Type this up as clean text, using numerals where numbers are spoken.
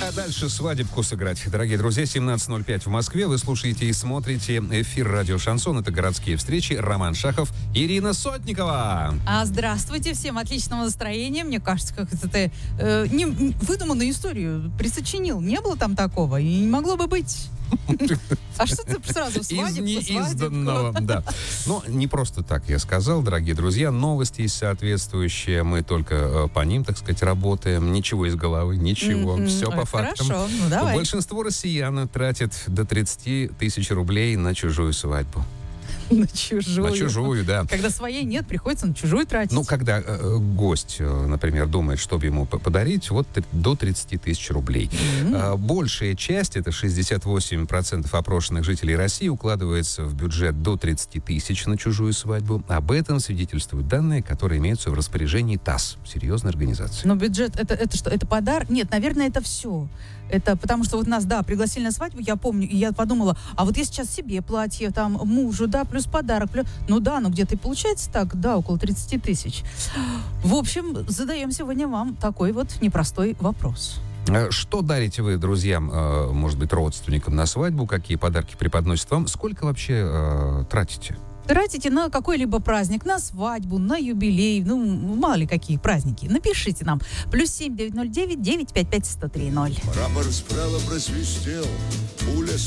А дальше свадебку сыграть. Дорогие друзья, 17:05 в Москве. Вы слушаете и смотрите эфир радио «Шансон». Это «Городские встречи». Роман Шахов, Ирина Сотникова. Здравствуйте, всем отличного настроения. Мне кажется, как это ты выдуманную историю присочинил. Не было там такого и не могло бы быть. А что ты сразу свадебку? Из неизданного, да. Но не просто так я сказал, дорогие друзья. Новости есть соответствующие. Мы только по ним, так сказать, работаем. Ничего из головы, ничего. Все по фактам. Хорошо, ну давай. Большинство россиян тратит до 30 тысяч рублей на чужую свадьбу. На чужую. На чужую, да. Когда своей нет, приходится на чужую тратить. Ну, когда гость, например, думает, чтобы ему подарить, вот до 30 тысяч рублей. Большая часть, это 68% опрошенных жителей России, укладывается в бюджет до 30 тысяч на чужую свадьбу. Об этом свидетельствуют данные, которые имеются в распоряжении ТАСС, серьезной организации. Но бюджет, это что? Это подарок? Нет, наверное, это все. Это потому что вот нас, пригласили на свадьбу, я помню, и я подумала, а вот я сейчас себе платье, там, мужу, плюс подарок, ну где-то и получается так, около 30 тысяч. В общем, задаем сегодня вам такой вот непростой вопрос. Что дарите вы друзьям, может быть, родственникам на свадьбу? Какие подарки преподносят вам? Сколько вообще тратите? Тратите на какой-либо праздник, на свадьбу, на юбилей, мало ли какие праздники. Напишите нам. +7 909 955 1030. Рапорт справа просвистел, пуля